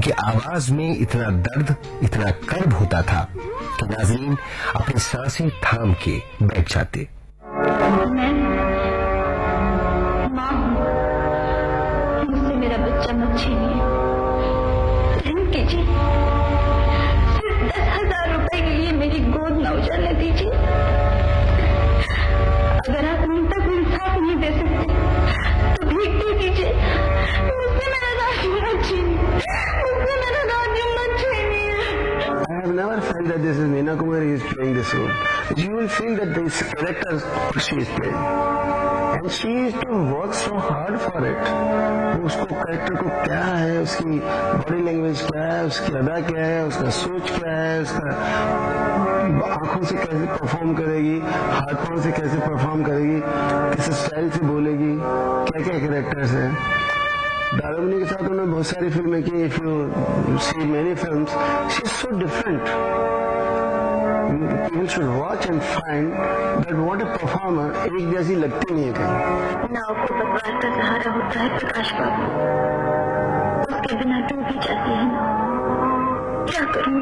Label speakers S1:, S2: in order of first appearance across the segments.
S1: उनकी आवाज में इतना दर्द, इतना कर्ब होता था कि नाज़रीन अपनी सांसें थाम के बैठ जाते।
S2: मैं माँ हूँ, मुझसे मेरा बच्चा मत छीनिए, रहम कीजिए, सिर्फ 10,000 रुपए के लिए मेरी गोद न उजाड़ने दीजिए। अगर आप उन तक इंसाफ नहीं दे सकते तो भीख दे दीजिए, मुझसे मेरा राज्य मत छीनिए, मुझसे मेरा राज्य मत छीनिए।
S3: I have never felt that this is Meena Kumari is playing this role. You will feel that this character she is playing, and she used to work so hard for it. उसको character को क्या है, उसकी body language क्या है, उसकी अदा क्या है, उसका सोच क्या है, उसका आंखों से कैसे परफॉर्म करेगी, हाथ पांव से कैसे परफॉर्म करेगी, किस स्टाइल से बोलेगी, क्या क्या कैरेक्टर्स है। दादामनी के साथ उन्होंने बहुत सारी फिल्में की। If you see many films, she is so different. People should watch and find that what a performer, एक जैसी लगती नहीं है कहीं।
S2: नाव को पतवार का सहारा होता है प्रकाश बाबू, उसके बिना डूब ही जाती है ना, क्या करूं।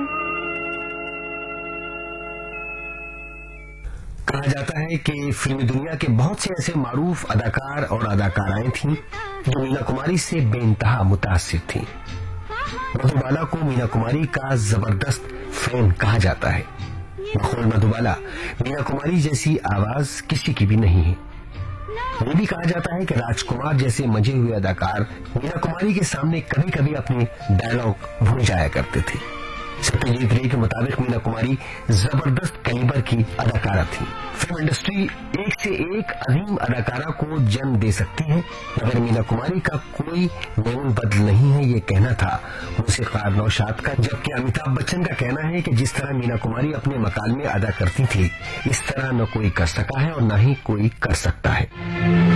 S1: कहा जाता है कि फिल्मी दुनिया के बहुत से ऐसे मारूफ अदाकार और अदाकाराएं थीं जो मीना कुमारी से बेइंतहा मुतासिर थीं। मधुबाला को मीना कुमारी का जबरदस्त फैन कहा जाता है। बखौल मधुबाला, मीना कुमारी जैसी आवाज किसी की भी नहीं है। ये भी कहा जाता है कि राजकुमार जैसे मजे हुए अदाकार मीना कुमारी के सामने कभी कभी अपने डायलॉग भूल जाया करते थे। सत्यजीत रे के मुताबिक मीना कुमारी जबरदस्त कैलिबर की अदाकारा थी। फिल्म इंडस्ट्री एक से एक अजीम अदाकारा को जन्म दे सकती है, मगर मीना कुमारी का कोई मेल बदल नहीं है, ये कहना था मूसीक़ार नौशाद का। जबकि अमिताभ बच्चन का कहना है कि जिस तरह मीना कुमारी अपने मकाल में अदा करती थी, इस तरह न कोई कर सका है और न ही कोई कर सकता है।